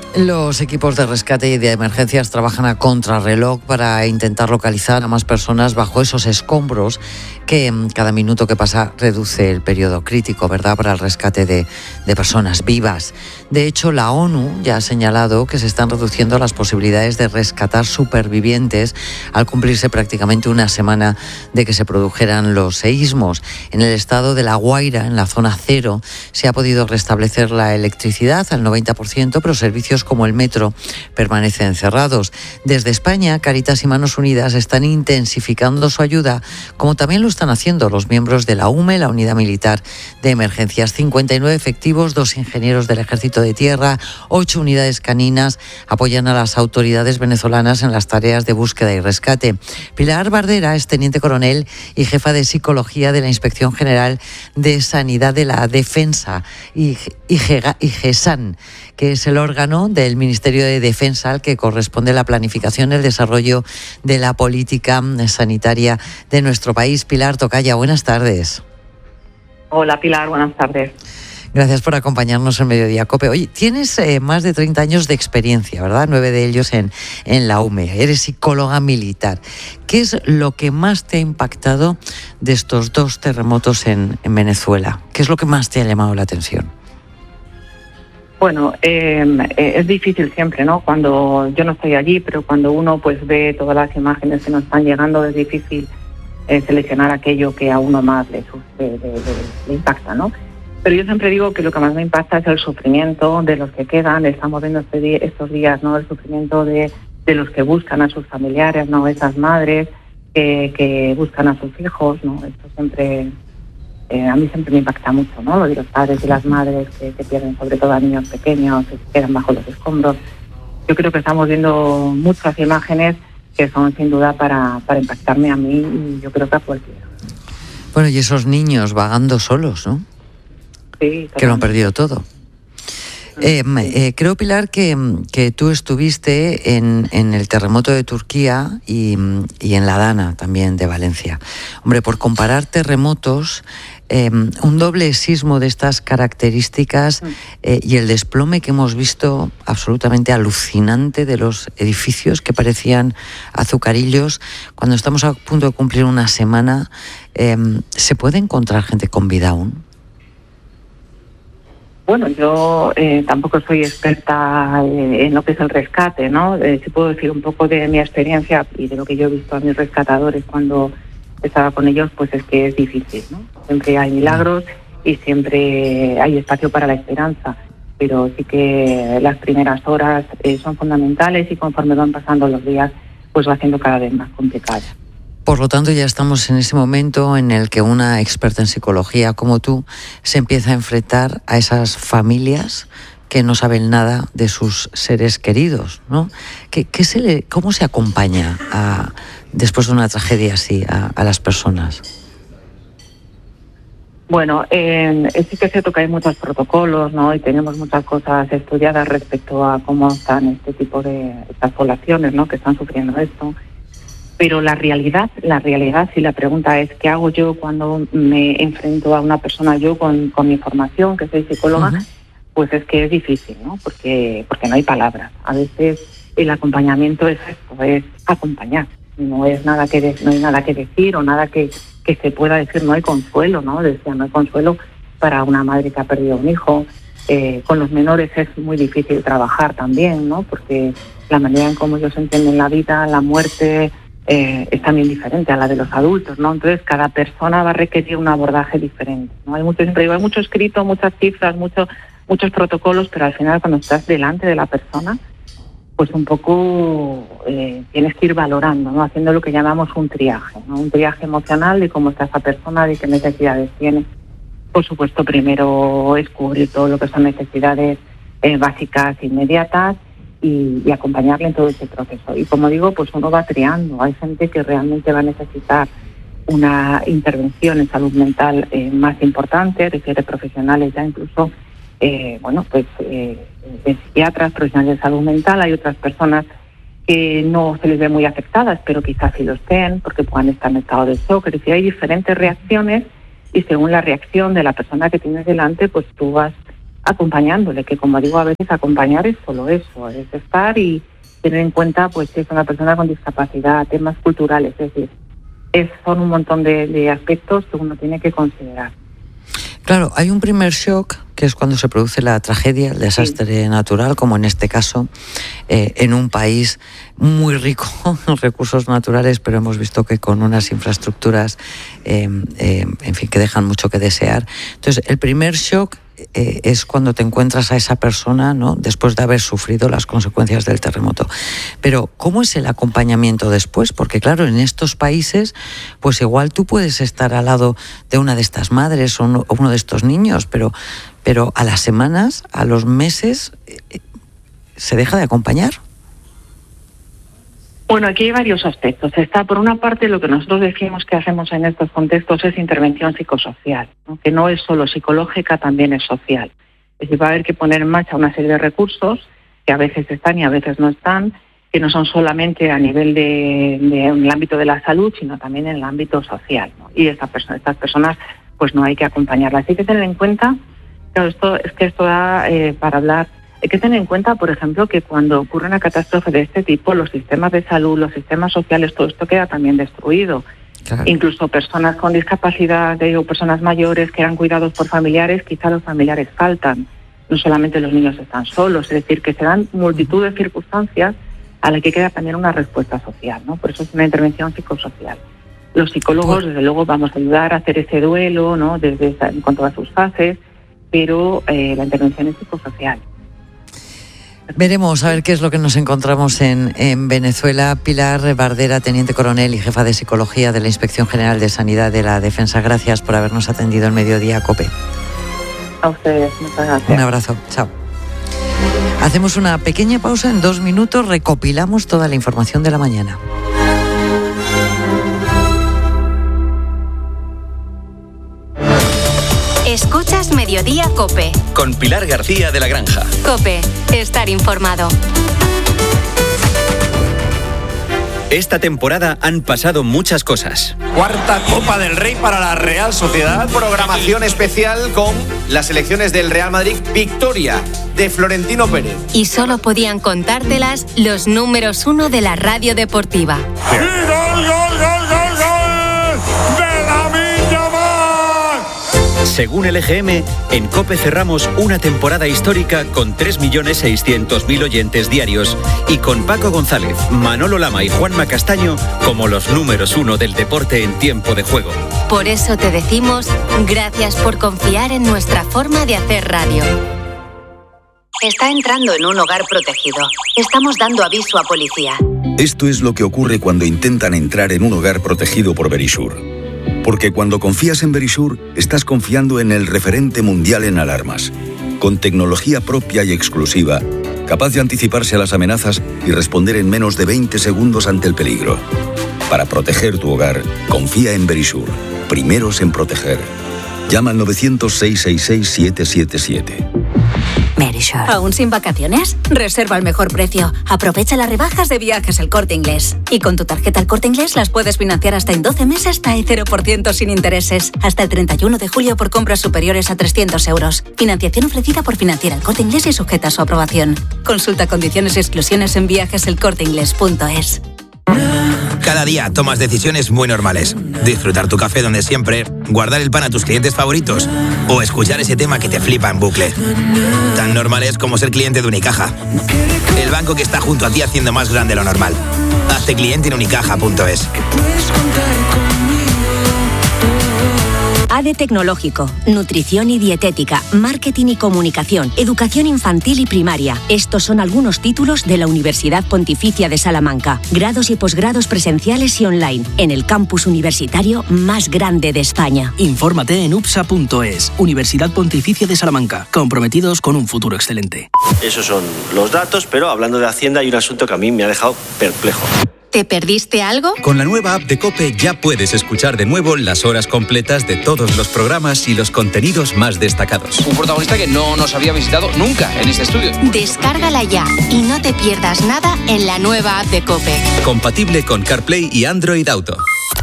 Los equipos de rescate y de emergencias trabajan a contrarreloj para intentar localizar a más personas bajo esos escombros que cada minuto que pasa reduce el periodo crítico, ¿verdad?, para el rescate de personas vivas. De hecho, la ONU ya ha señalado que se están reduciendo las posibilidades de rescatar supervivientes al cumplirse prácticamente una semana de que se produjeran los seísmos. En el estado de La Guaira, en la zona cero, se ha podido restablecer la electricidad al 90%, pero servicios como el metro permanecen cerrados. Desde España, Cáritas y Manos Unidas están intensificando su ayuda, como también lo están haciendo los miembros de la UME, la Unidad Militar de Emergencias. 59 efectivos, 2 ingenieros del Ejército de Tierra, 8 unidades caninas apoyan a las autoridades venezolanas en las tareas de búsqueda y rescate. Pilar Bardera es teniente coronel y jefa de Psicología de la Inspección General de Sanidad de la Defensa, IGESAN, que es el órgano del Ministerio de Defensa al que corresponde la planificación y el desarrollo de la política sanitaria de nuestro país. Pilar Tocaya, buenas tardes. Hola Pilar, buenas tardes. Gracias por acompañarnos en Mediodía COPE. Oye, tienes más de 30 años de experiencia, ¿verdad? 9 de ellos en la UME. Eres psicóloga militar. ¿Qué es lo que más te ha impactado de estos 2 terremotos en Venezuela? ¿Qué es lo que más te ha llamado la atención? Bueno, es difícil siempre, ¿no? Cuando yo no estoy allí, pero cuando uno pues ve todas las imágenes que nos están llegando, es difícil seleccionar aquello que a uno más le impacta, ¿no? Pero yo siempre digo que lo que más me impacta es el sufrimiento de los que quedan. Estamos viendo estos días, ¿no?, el sufrimiento de los que buscan a sus familiares, ¿no?, esas madres que buscan a sus hijos, ¿no? Esto siempre... a mí siempre me impacta mucho, ¿no?, lo de los padres y las madres que pierden sobre todo a niños pequeños, que se quedan bajo los escombros. Yo creo que estamos viendo muchas imágenes que son sin duda para impactarme a mí y yo creo que a cualquiera. Bueno, y esos niños vagando solos, ¿no? Sí, que lo han perdido todo. Creo, Pilar, que tú estuviste en el terremoto de Turquía y en la Dana también de Valencia. Hombre, por comparar terremotos, un doble sismo de estas características y el desplome que hemos visto absolutamente alucinante de los edificios que parecían azucarillos, cuando estamos a punto de cumplir una semana, ¿se puede encontrar gente con vida aún? Bueno, yo tampoco soy experta en lo que es el rescate, ¿no? Sí puedo decir un poco de mi experiencia y de lo que yo he visto a mis rescatadores cuando estaba con ellos, pues es que es difícil, ¿no? Siempre hay milagros y siempre hay espacio para la esperanza, pero sí que las primeras horas son fundamentales y conforme van pasando los días, pues va siendo cada vez más complicado. Por lo tanto, ya estamos en ese momento en el que una experta en psicología como tú se empieza a enfrentar a esas familias que no saben nada de sus seres queridos, ¿no? ¿Cómo se acompaña después de una tragedia así a las personas? Bueno, sí que es cierto que hay muchos protocolos, ¿no? Y tenemos muchas cosas estudiadas respecto a cómo están este tipo de estas poblaciones, ¿no?, que están sufriendo esto. Pero la realidad, si la pregunta es ¿qué hago yo cuando me enfrento a una persona, yo con mi formación, que soy psicóloga? Uh-huh. Pues es que es difícil, ¿no? Porque no hay palabras. A veces el acompañamiento es esto, es acompañar. No hay nada que decir o nada que se pueda decir. No hay consuelo, ¿no? Decía, no hay consuelo para una madre que ha perdido un hijo. Con los menores es muy difícil trabajar también, ¿no? Porque la manera en cómo ellos entienden la vida, la muerte, es también diferente a la de los adultos, ¿no? Entonces cada persona va a requerir un abordaje diferente, ¿no? Hay mucho escrito, muchas cifras, muchos protocolos, pero al final cuando estás delante de la persona, pues un poco tienes que ir valorando, ¿no? Haciendo lo que llamamos un triaje, ¿no? Un triaje emocional de cómo está esa persona, de qué necesidades tiene. Por supuesto, primero es cubrir todo lo que son necesidades básicas inmediatas y acompañarle en todo ese proceso. Y como digo, pues uno va triando. Hay gente que realmente va a necesitar una intervención en salud mental más importante, requiere profesionales ya incluso, de psiquiatras, profesionales de salud mental. Hay otras personas que no se les ve muy afectadas, pero quizás sí lo estén, porque puedan estar en estado de shock. Es decir, hay diferentes reacciones y según la reacción de la persona que tienes delante, pues tú vas acompañándole, que como digo, a veces acompañar es solo eso, es estar y tener en cuenta pues si es una persona con discapacidad, temas culturales, es decir, son un montón de aspectos que uno tiene que considerar. Claro, hay un primer shock, que es cuando se produce la tragedia, el desastre natural, como en este caso, en un país muy rico en recursos naturales, pero hemos visto que con unas infraestructuras, en fin, que dejan mucho que desear. Entonces, el primer shock es cuando te encuentras a esa persona, ¿no?, después de haber sufrido las consecuencias del terremoto. Pero, ¿cómo es el acompañamiento después? Porque, claro, en estos países, pues igual tú puedes estar al lado de una de estas madres o uno de estos niños, pero a las semanas, a los meses, se deja de acompañar. Bueno, aquí hay varios aspectos. Está, por una parte, lo que nosotros decimos que hacemos en estos contextos es intervención psicosocial, ¿no? Que no es solo psicológica, también es social. Es decir, va a haber que poner en marcha una serie de recursos que a veces están y a veces no están, que no son solamente a nivel en el ámbito de la salud, sino también en el ámbito social, ¿no? Y estas personas, pues no hay que acompañarlas. Hay que tener en cuenta, claro, esto da para hablar. Hay que tener en cuenta, por ejemplo, que cuando ocurre una catástrofe de este tipo, los sistemas de salud, los sistemas sociales, todo esto queda también destruido. Claro. Incluso personas con discapacidad o personas mayores que eran cuidados por familiares, quizá los familiares faltan. No solamente los niños están solos, es decir, que se dan multitud de circunstancias a las que queda también una respuesta social, ¿no? Por eso es una intervención psicosocial. Los psicólogos, desde luego, vamos a ayudar a hacer ese duelo, ¿no?, con todas sus fases, pero la intervención es psicosocial. Veremos a ver qué es lo que nos encontramos en Venezuela. Pilar Bardera, teniente coronel y jefa de psicología de la Inspección General de Sanidad de la Defensa. Gracias por habernos atendido en Mediodía COPE. A ustedes, muchas gracias. Un abrazo, chao. Hacemos una pequeña pausa, en 2 minutos recopilamos toda la información de la mañana. Escuchas Mediodía COPE. Con Pilar García de la Granja. COPE, estar informado. Esta temporada han pasado muchas cosas. Cuarta Copa del Rey para la Real Sociedad. Programación especial con las elecciones del Real Madrid. Victoria de Florentino Pérez. Y solo podían contártelas los números 1 de la radio deportiva. Según el EGM, en COPE cerramos una temporada histórica con 3.600.000 oyentes diarios y con Paco González, Manolo Lama y Juanma Castaño como los números 1 del deporte en tiempo de juego. Por eso te decimos gracias por confiar en nuestra forma de hacer radio. Está entrando en un hogar protegido. Estamos dando aviso a policía. Esto es lo que ocurre cuando intentan entrar en un hogar protegido por Verisur. Porque cuando confías en Verisur, estás confiando en el referente mundial en alarmas, con tecnología propia y exclusiva, capaz de anticiparse a las amenazas y responder en menos de 20 segundos ante el peligro. Para proteger tu hogar, confía en Verisur. Primeros en proteger. Llama al 900-666-777. Verisur. ¿Aún sin vacaciones? Reserva al mejor precio. Aprovecha las rebajas de Viajes El Corte Inglés. Y con tu tarjeta El Corte Inglés las puedes financiar hasta en 12 meses hasta el 0% sin intereses. Hasta el 31 de julio por compras superiores a 300 euros. Financiación ofrecida por Financiera El Corte Inglés y sujeta a su aprobación. Consulta condiciones y exclusiones en viajeselcorteinglés.es. Cada día tomas decisiones muy normales. Disfrutar tu café donde siempre, guardar el pan a tus clientes favoritos o escuchar ese tema que te flipa en bucle. Tan normales como ser cliente de Unicaja. El banco que está junto a ti haciendo más grande lo normal. Hazte cliente en unicaja.es. ADE Tecnológico, Nutrición y Dietética, Marketing y Comunicación, Educación Infantil y Primaria. Estos son algunos títulos de la Universidad Pontificia de Salamanca. Grados y posgrados presenciales y online, en el campus universitario más grande de España. Infórmate en upsa.es, Universidad Pontificia de Salamanca, comprometidos con un futuro excelente. Esos son los datos, pero hablando de Hacienda hay un asunto que a mí me ha dejado perplejo. ¿Te perdiste algo? Con la nueva app de COPE ya puedes escuchar de nuevo las horas completas de todos los programas y los contenidos más destacados. Un protagonista que no nos había visitado nunca en este estudio. Descárgala ya y no te pierdas nada en la nueva app de COPE. Compatible con CarPlay y Android Auto.